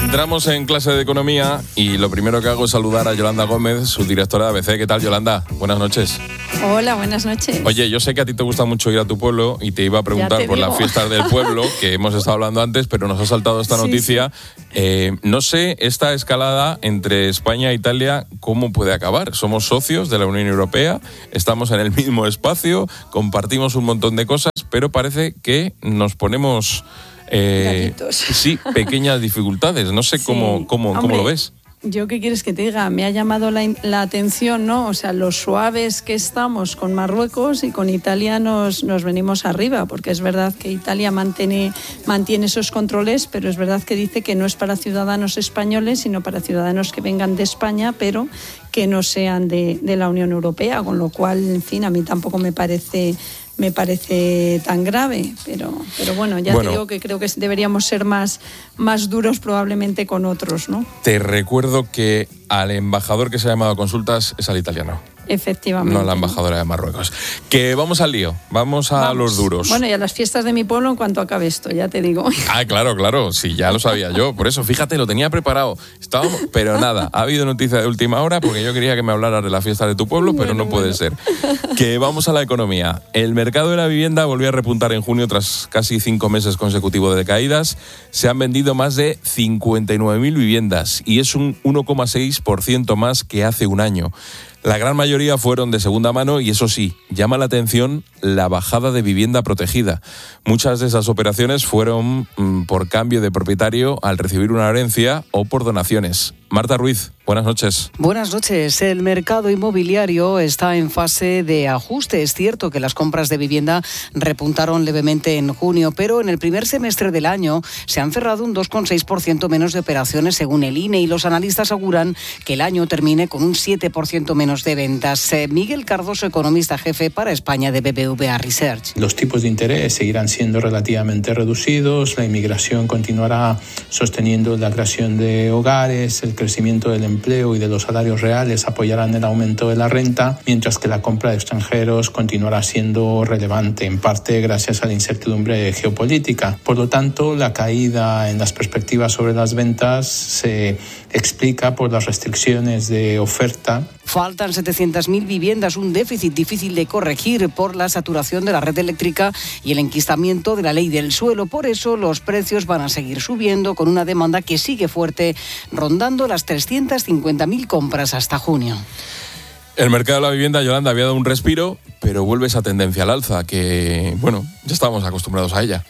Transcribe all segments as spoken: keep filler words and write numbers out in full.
Entramos en clase de economía y lo primero que hago es saludar a Yolanda Gómez, su directora de A B C. ¿Qué tal, Yolanda? Buenas noches. Hola, buenas noches. Oye, yo sé que a ti te gusta mucho ir a tu pueblo y te iba a preguntar por digo. las fiestas del pueblo, que hemos estado hablando antes, pero nos ha saltado esta Sí, noticia. Sí. Eh, no sé, esta escalada entre España e Italia, ¿cómo puede acabar? Somos socios de la Unión Europea, estamos en el mismo espacio, compartimos un montón de cosas, pero parece que nos ponemos... Eh, sí, pequeñas dificultades. No sé sí. cómo, cómo, Hombre, cómo lo ves. Yo qué quieres que te diga, me ha llamado la, la atención, ¿no? O sea, lo suaves que estamos con Marruecos y con Italia nos, nos venimos arriba, porque es verdad que Italia mantiene, mantiene esos controles, pero es verdad que dice que no es para ciudadanos españoles, sino para ciudadanos que vengan de España, pero que no sean de, de la Unión Europea, con lo cual, en fin, a mí tampoco me parece... me parece tan grave, pero pero bueno, ya bueno, te digo que creo que deberíamos ser más, más duros probablemente con otros, ¿no? Te recuerdo que al embajador que se ha llamado a consultas es al italiano. Efectivamente. No la embajadora de Marruecos. Que vamos al lío, vamos a vamos. los duros. Bueno, y a las fiestas de mi pueblo en cuanto acabe esto, ya te digo. Ah, claro, claro, sí, ya lo sabía yo. Por eso, fíjate, lo tenía preparado. Estábamos, pero nada, ha habido noticia de última hora porque yo quería que me hablaras de la fiesta de tu pueblo, bueno, pero no bueno. puede ser. Que vamos a la economía. El mercado de la vivienda volvió a repuntar en junio tras casi cinco meses consecutivos de caídas. Se han vendido más de cincuenta y nueve mil viviendas y es un uno coma seis por ciento más que hace un año. La gran mayoría fueron de segunda mano y eso sí, llama la atención la bajada de vivienda protegida. Muchas de esas operaciones fueron mmm, por cambio de propietario al recibir una herencia o por donaciones. Marta Ruiz, buenas noches. Buenas noches. El mercado inmobiliario está en fase de ajuste. Es cierto que las compras de vivienda repuntaron levemente en junio, pero en el primer semestre del año se han cerrado un dos coma seis por ciento menos de operaciones según el I N E y los analistas aseguran que el año termine con un siete por ciento menos de ventas. Miguel Cardoso, economista jefe para España de B B V A Research. Los tipos de interés seguirán siendo relativamente reducidos, la inmigración continuará sosteniendo la creación de hogares, el crecimiento del empleo y de los salarios reales apoyarán el aumento de la renta, mientras que la compra de extranjeros continuará siendo relevante, en parte gracias a la incertidumbre geopolítica. Por lo tanto, la caída en las perspectivas sobre las ventas se explica por las restricciones de oferta. Faltan setecientas mil viviendas, un déficit difícil de corregir por la saturación de la red eléctrica y el enquistamiento de la ley del suelo. Por eso los precios van a seguir subiendo con una demanda que sigue fuerte, rondando las trescientas cincuenta mil compras hasta junio. El mercado de la vivienda, Yolanda, había dado un respiro, pero vuelve esa tendencia al alza que, bueno, ya estamos acostumbrados a ella.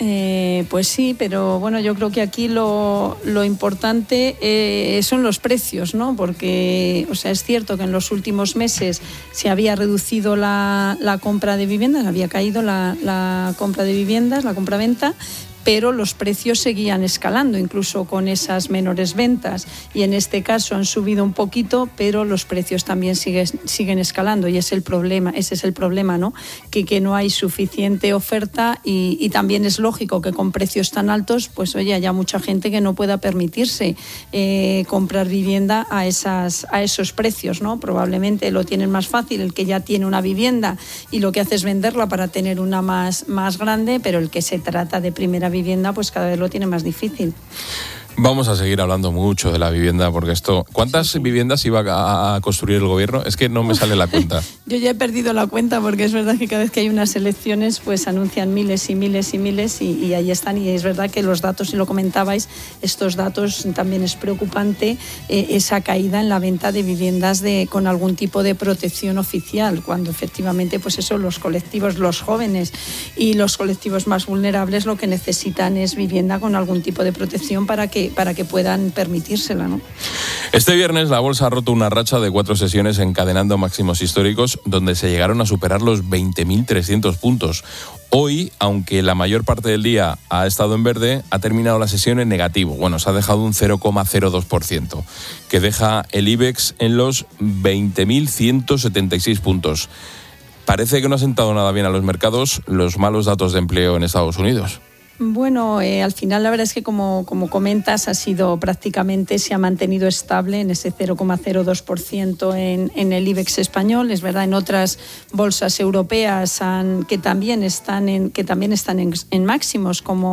Eh, pues sí, pero bueno, yo creo que aquí lo, lo importante eh, son los precios, ¿no? Porque, o sea, es cierto que en los últimos meses se había reducido la, la compra de viviendas, había caído la, la compra de viviendas, la compra-venta, pero los precios seguían escalando, incluso con esas menores ventas. Y en este caso han subido un poquito, pero los precios también siguen, siguen escalando. Y es el problema, ese es el problema, ¿no? Que, que no hay suficiente oferta y, y también es lógico que con precios tan altos, pues oye, haya mucha gente que no pueda permitirse eh, comprar vivienda a, esas, a esos precios, ¿no? Probablemente lo tienen más fácil el que ya tiene una vivienda y lo que hace es venderla para tener una más, más grande, pero el que se trata de primera vivienda vivienda pues cada vez lo tiene más difícil. Vamos a seguir hablando mucho de la vivienda porque esto... ¿Cuántas sí. viviendas iba a, a construir el gobierno? Es que no me sale la cuenta. Yo ya he perdido la cuenta porque es verdad que cada vez que hay unas elecciones pues anuncian miles y miles y miles y, y ahí están. Y es verdad que los datos, si lo comentabais, estos datos también es preocupante eh, esa caída en la venta de viviendas de, con algún tipo de protección oficial, cuando efectivamente pues eso, los colectivos, los jóvenes y los colectivos más vulnerables lo que necesitan es vivienda con algún tipo de protección para que para que puedan permitírsela, ¿no? Este viernes la bolsa ha roto una racha de cuatro sesiones encadenando máximos históricos donde se llegaron a superar los veinte mil trescientos puntos. Hoy, aunque la mayor parte del día ha estado en verde, ha terminado la sesión en negativo. Bueno, se ha dejado un cero coma cero dos por ciento, que deja el IBEX en los veinte mil ciento setenta y seis puntos. Parece que no ha sentado nada bien a los mercados los malos datos de empleo en Estados Unidos. Bueno, eh, al final la verdad es que como, como comentas ha sido prácticamente, se ha mantenido estable en ese cero coma cero dos por ciento en, en el IBEX español. Es verdad, en otras bolsas europeas han, que también están en, que también están en, en máximos como,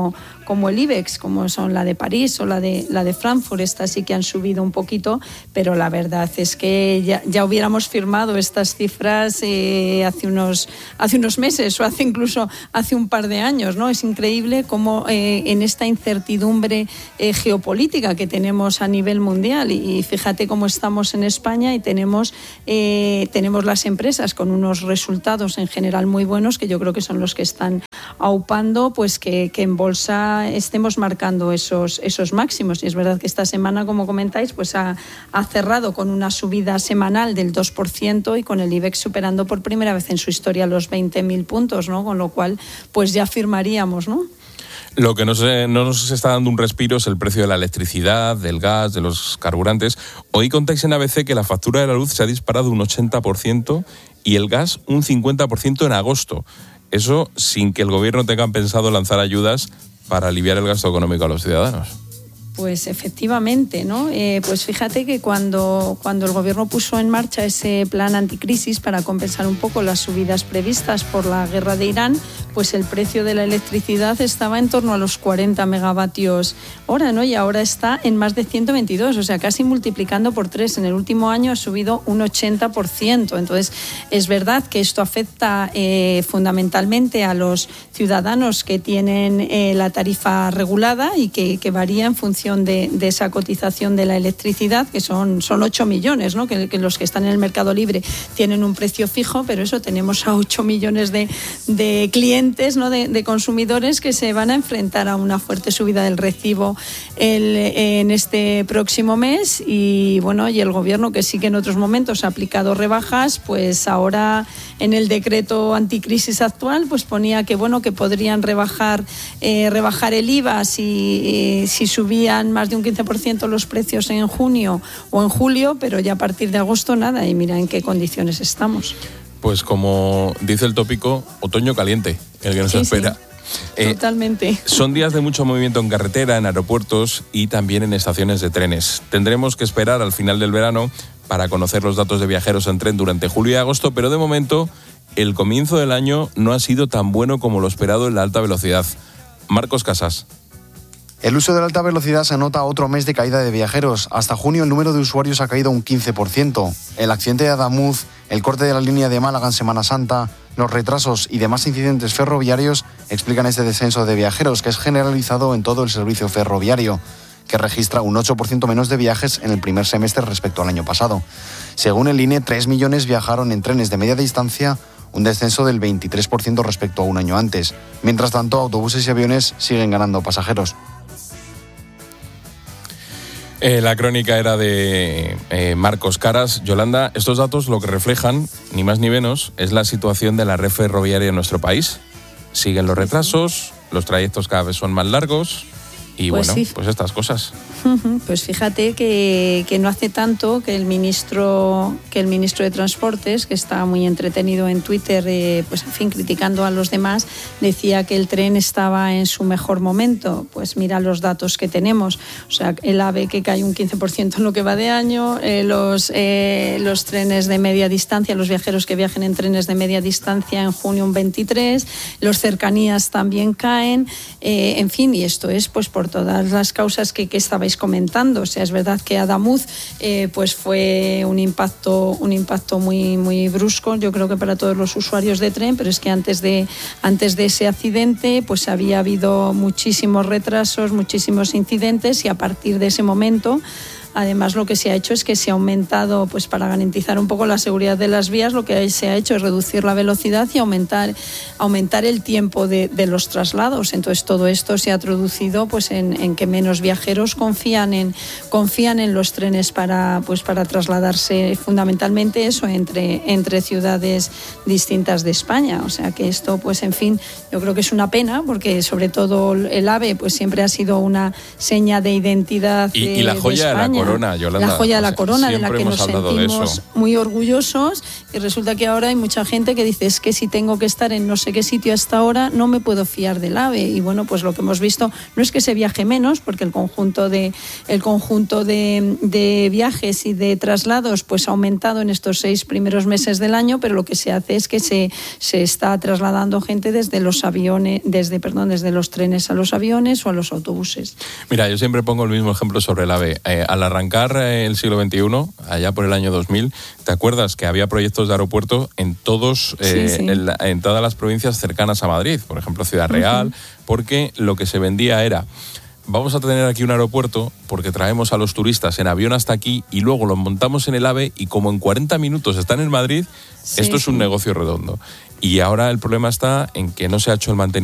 como el IBEX, como son la de París o la de, la de Frankfurt. Estas sí que han subido un poquito, pero la verdad es que ya, ya hubiéramos firmado estas cifras eh, hace, unos, hace unos meses o hace incluso hace un par de años, ¿no? Es increíble cómo eh, en esta incertidumbre eh, geopolítica que tenemos a nivel mundial, y, y fíjate cómo estamos en España y tenemos, eh, tenemos las empresas con unos resultados en general muy buenos, que yo creo que son los que están aupando pues que, que en bolsa estemos marcando esos, esos máximos. Y es verdad que esta semana, como comentáis, pues ha, ha cerrado con una subida semanal del dos por ciento y con el IBEX superando por primera vez en su historia los veinte mil puntos, ¿no? Con lo cual pues ya firmaríamos, ¿no? Lo que no, se, no nos está dando un respiro es el precio de la electricidad, del gas, de los carburantes. Hoy contáis en A B C que la factura de la luz se ha disparado un ochenta por ciento y el gas un cincuenta por ciento en agosto. Eso sin que el gobierno tenga pensado lanzar ayudas para aliviar el gasto económico a los ciudadanos. Pues efectivamente, ¿no? Eh, pues fíjate que cuando, cuando el gobierno puso en marcha ese plan anticrisis para compensar un poco las subidas previstas por la guerra de Irán, pues el precio de la electricidad estaba en torno a los cuarenta megavatios hora, ¿no? Y ahora está en más de ciento veintidós, o sea, casi multiplicando por tres. En el último año ha subido un ochenta por ciento. Entonces, es verdad que esto afecta eh, fundamentalmente a los ciudadanos que tienen eh, la tarifa regulada y que, que varía en función De, de esa cotización de la electricidad, que son, son ocho millones, ¿no? Que, que los que están en el mercado libre tienen un precio fijo, pero eso, tenemos a ocho millones de, de clientes, ¿no? de, de consumidores que se van a enfrentar a una fuerte subida del recibo el, en este próximo mes. Y bueno, y el gobierno, que sí que en otros momentos ha aplicado rebajas, pues ahora en el decreto anticrisis actual pues ponía que bueno, que podrían rebajar, eh, rebajar el I V A si, eh, si subía más de un quince por ciento los precios en junio o en julio, pero ya a partir de agosto nada, y mira en qué condiciones estamos. Pues como dice el tópico, otoño caliente, el que nos sí, espera. Sí, eh, totalmente. Son días de mucho movimiento en carretera, en aeropuertos y también en estaciones de trenes. Tendremos que esperar al final del verano para conocer los datos de viajeros en tren durante julio y agosto, pero de momento el comienzo del año no ha sido tan bueno como lo esperado en la alta velocidad. Marcos Casas. El uso de la alta velocidad se nota otro mes de caída de viajeros. Hasta junio el número de usuarios ha caído un quince por ciento. El accidente de Adamuz, el corte de la línea de Málaga en Semana Santa, los retrasos y demás incidentes ferroviarios explican este descenso de viajeros, que es generalizado en todo el servicio ferroviario, que registra un ocho por ciento menos de viajes en el primer semestre respecto al año pasado. Según el I N E, tres millones viajaron en trenes de media distancia, un descenso del veintitrés por ciento respecto a un año antes. Mientras tanto, autobuses y aviones siguen ganando pasajeros. Eh, la crónica era de eh, Marcos Caras. Yolanda, estos datos lo que reflejan, ni más ni menos, es la situación de la red ferroviaria en nuestro país. Siguen los retrasos, los trayectos cada vez son más largos y pues bueno, sí. pues estas cosas. Pues fíjate que, que no hace tanto que el ministro que el ministro de Transportes, que está muy entretenido en Twitter, eh, pues en fin, criticando a los demás, decía que el tren estaba en su mejor momento. Pues mira los datos que tenemos. O sea, el AVE que cae un quince por ciento en lo que va de año, eh, los, eh, los trenes de media distancia, los viajeros que viajen en trenes de media distancia en junio un veintitrés, los cercanías también caen, eh, en fin, y esto es pues por todas las causas que, que estabais comentando. O sea, es verdad que Adamuz eh, pues fue un impacto un impacto muy muy brusco, yo creo que para todos los usuarios de tren, pero es que antes de antes de ese accidente pues había habido muchísimos retrasos, muchísimos incidentes, y a partir de ese momento además lo que se ha hecho es que se ha aumentado, pues para garantizar un poco la seguridad de las vías, lo que se ha hecho es reducir la velocidad y aumentar, aumentar el tiempo de, de los traslados. Entonces todo esto se ha traducido pues en, en que menos viajeros confían en, confían en los trenes para, pues para trasladarse, fundamentalmente eso, entre, entre ciudades distintas de España. O sea que esto, pues en fin, yo creo que es una pena, porque sobre todo el AVE pues siempre ha sido una seña de identidad y, de, y la joya de España. De la corona, Yolanda. La joya de la O sea, corona, de la siempre que hemos nos hablado de sentimos eso. muy orgullosos, y resulta que ahora hay mucha gente que dice, es que si tengo que estar en no sé qué sitio hasta ahora, no me puedo fiar del AVE. Y bueno, pues lo que hemos visto no es que se viaje menos, porque el conjunto de, el conjunto de, de viajes y de traslados pues ha aumentado en estos seis primeros meses del año, pero lo que se hace es que se, se está trasladando gente desde los aviones, desde, perdón, desde los trenes a los aviones o a los autobuses. Mira, yo siempre pongo el mismo ejemplo sobre el AVE. Eh, al arrancar eh, el siglo veintiuno, allá por el año dos mil, ¿te acuerdas que había proyectos de aeropuerto en todos, eh, Sí, sí. En, la- en todas las provincias cercanas a Madrid? Por ejemplo, Ciudad Real, uh-huh. Porque lo que se vendía era: vamos a tener aquí un aeropuerto porque traemos a los turistas en avión hasta aquí y luego los montamos en el AVE y como en cuarenta minutos están en Madrid, sí, esto es un sí. negocio redondo. Y ahora el problema está en que no se ha hecho el mantenimiento